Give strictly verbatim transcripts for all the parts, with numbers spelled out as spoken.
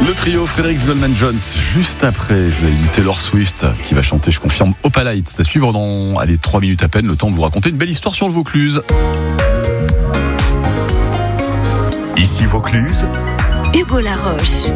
Le trio Frédéric Goldman Jones, juste après, je vais inviter Taylor Swift qui va chanter, je confirme, Opal Lights. À suivre dans allez, trois minutes à peine, le temps de vous raconter une belle histoire sur le Vaucluse. Ici Vaucluse, Hugo Laroche.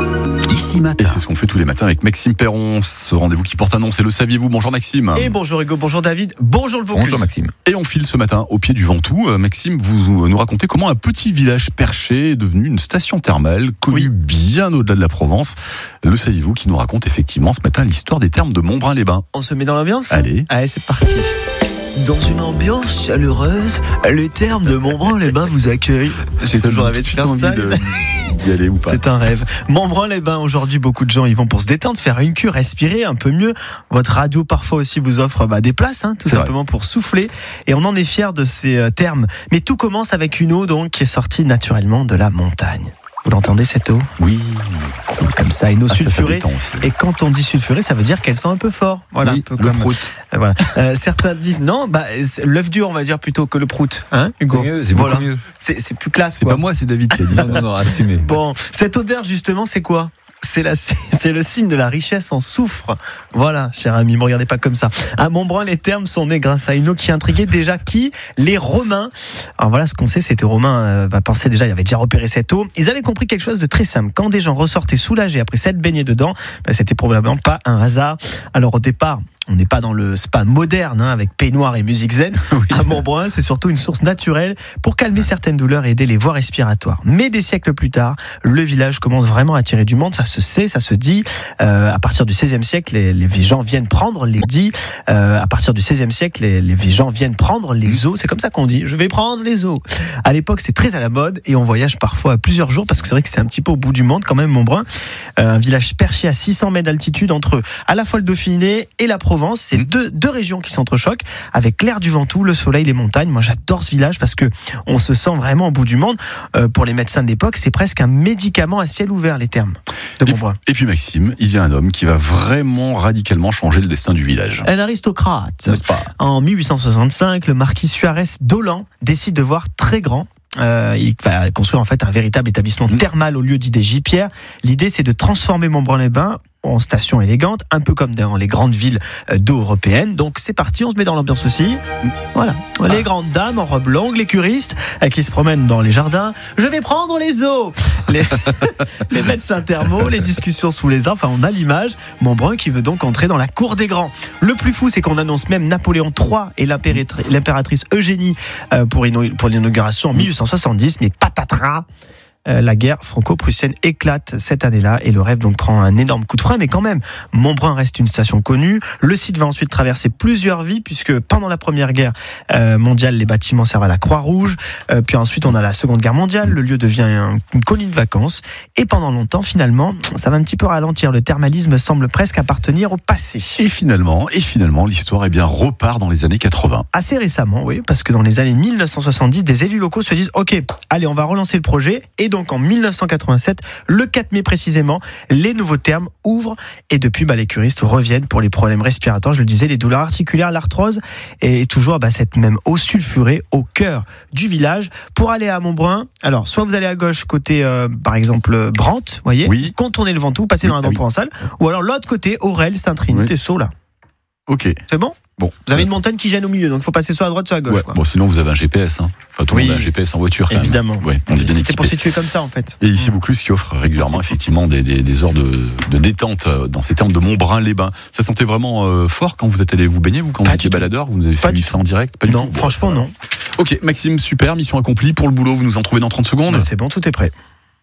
Ici matin. Et c'est ce qu'on fait tous les matins avec Maxime Perron. Ce rendez-vous qui porte un nom, c'est Le Saviez-vous. Bonjour Maxime. Et bonjour Hugo, bonjour David, bonjour le Vaucluse. Bonjour Maxime. Et on file ce matin au pied du Ventoux. Euh, Maxime, vous nous racontez comment un petit village perché est devenu une station thermale connue oui. bien au-delà de la Provence. Le Saviez-vous qui nous raconte effectivement ce matin l'histoire des thermes de Montbrun-les-Bains. On se met dans l'ambiance ? Allez. Allez, c'est parti. Dans une ambiance chaleureuse, les thermes de Montbrun-les-Bains vous accueillent. J'ai toujours rêvé de faire ça. De... d'y aller ou pas. C'est un rêve. Montbrun-les-Bains, aujourd'hui, beaucoup de gens y vont pour se détendre, faire une cure, respirer un peu mieux. Votre radio, parfois aussi, vous offre bah, des places, hein, tout C'est simplement vrai. pour souffler. Et on en est fiers de ces euh, thermes. Mais tout commence avec une eau donc qui est sortie naturellement de la montagne. Vous l'entendez cette eau ? Oui. Comme ça, une eau Ah, ça, ça sulfurée. détend aussi. Et quand on dit sulfurée, ça veut dire qu'elle sent un peu fort. Voilà, Oui, un peu le comme prout. Euh, voilà. Euh, certains disent non, bah c'est l'œuf dur, on va dire plutôt que le prout, hein, Hugo. c'est mieux, c'est voilà. beaucoup mieux. C'est, c'est plus classe. C'est quoi. pas moi, c'est David qui a dit ça. Non, non, assumé. Bon, cette odeur justement, c'est quoi ? C'est, la, c'est le signe de la richesse en soufre. Voilà, cher ami, ne me regardez pas comme ça. À Montbrun, les thermes sont nés grâce à une eau qui intriguait déjà qui ? Les Romains. Alors voilà, ce qu'on sait, c'était Romains euh, bah, pensaient déjà, ils avaient déjà repéré cette eau. Ils avaient compris quelque chose de très simple. Quand des gens ressortaient soulagés après s'être baignés dedans, bah, c'était probablement pas un hasard. Alors au départ, on n'est pas dans le spa moderne, hein, avec peignoir et musique zen. Oui. À Montbrun, c'est surtout une source naturelle pour calmer certaines douleurs et aider les voies respiratoires. Mais des siècles plus tard, le village commence vraiment à attirer du monde. Ça se sait, ça se dit. Euh, à partir du seizième siècle, les, les gens viennent prendre les dit. Euh, à partir du seizième siècle, les, les gens viennent prendre les eaux. C'est comme ça qu'on dit. Je vais prendre les eaux. À l'époque, c'est très à la mode et on voyage parfois à plusieurs jours parce que c'est vrai que c'est un petit peu au bout du monde quand même, Montbrun. Euh, un village perché à six cents mètres d'altitude entre à la fois le Dauphiné et la Provence. C'est mmh. deux, deux régions qui s'entrechoquent avec l'air du Ventoux, le soleil, les montagnes. Moi, j'adore ce village parce que on se sent vraiment au bout du monde. Euh, pour les médecins de l'époque, c'est presque un médicament à ciel ouvert, les thermes de Montbrun. Et, et puis Maxime, il y a un homme qui va vraiment radicalement changer le destin du village. Un aristocrate. N'est-ce pas ? En mille huit cent soixante-cinq, le marquis Suarez d'Ollan décide de voir très grand. Euh, il va construire en fait un véritable établissement mmh. thermal au lieu dit des J-Pierres. L'idée, c'est de transformer Montbrun-les-Bains en station élégante, un peu comme dans les grandes villes d'eau européennes. Donc c'est parti, on se met dans l'ambiance aussi. Voilà, ah. les grandes dames en robe longue, les curistes qui se promènent dans les jardins. Je vais prendre les eaux. Les, les médecins thermaux, les discussions sous les arbres. Enfin, on a l'image. Montbrun qui veut donc entrer dans la cour des grands. Le plus fou, c'est qu'on annonce même Napoléon trois et l'impératrice, l'impératrice Eugénie pour l'inauguration en mille huit cent soixante-dix. Mais patatras. Euh, la guerre franco-prussienne éclate cette année-là et le rêve donc prend un énorme coup de frein, mais quand même, Montbrun reste une station connue. Le site va ensuite traverser plusieurs vies puisque pendant la première guerre euh, mondiale, les bâtiments servent à la Croix-Rouge. Euh, puis ensuite, on a la Seconde Guerre mondiale. Le lieu devient un, une colonie de vacances. Et pendant longtemps, finalement, ça va un petit peu ralentir. Le thermalisme semble presque appartenir au passé. Et finalement, et finalement, l'histoire eh bien repart dans les années quatre-vingts. Assez récemment, oui, parce que dans les années mille neuf cent soixante-dix, des élus locaux se disent « Ok, allez, on va relancer le projet. » Et donc en mille neuf cent quatre-vingt-sept, le quatre mai précisément, les nouveaux thermes ouvrent et depuis bah, les curistes reviennent pour les problèmes respiratoires, je le disais, les douleurs articulaires, l'arthrose et toujours bah, cette même eau sulfurée au cœur du village. Pour aller à Montbrun, alors soit vous allez à gauche côté euh, par exemple Brantes, voyez, oui. contournez le Ventoux, passez oui, dans la ah Dent oui. provençale, ou alors l'autre côté, Aurel, Sainte-Trinité, oui. Sola. Ok. C'est bon ? Bon. Vous avez une montagne qui gêne au milieu, donc il faut passer soit à droite, soit à gauche. Ouais. Quoi. Bon, sinon vous avez un G P S. Hein. Enfin, tout le oui. monde a un G P S en voiture. Quand Évidemment. Même. Ouais, on est bien C'était équipé. pour situer comme ça en fait. Et ici Vaucluse qui offre régulièrement effectivement des, des, des heures de, de détente dans ces termes de Montbrun-les-Bains. Ça sentait vraiment euh, fort quand vous êtes allé vous baigner, vous quand pas vous étiez baladeur, vous avez fait ça en direct. Pas du non, tout. franchement bon, non. Ok, Maxime, super, mission accomplie pour le boulot. Vous nous en trouvez dans trente secondes. Bah, c'est bon, tout est prêt.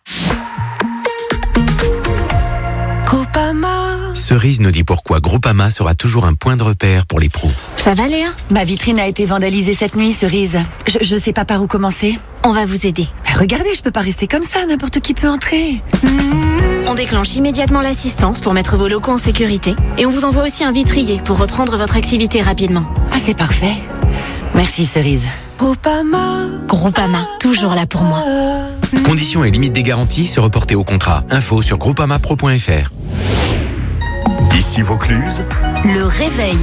Cerise nous dit pourquoi Groupama sera toujours un point de repère pour les pros. Ça va Léa ? Ma vitrine a été vandalisée cette nuit, Cerise. Je, je sais pas par où commencer. On va vous aider. Mais regardez, je peux pas rester comme ça, n'importe qui peut entrer. On déclenche immédiatement l'assistance pour mettre vos locaux en sécurité. Et on vous envoie aussi un vitrier pour reprendre votre activité rapidement. Ah, c'est parfait. Merci Cerise. Groupama. Groupama, toujours là pour moi. Conditions et limites des garanties se reporter au contrat. Info sur groupama pro point f r. Ici Vaucluse, Le réveil.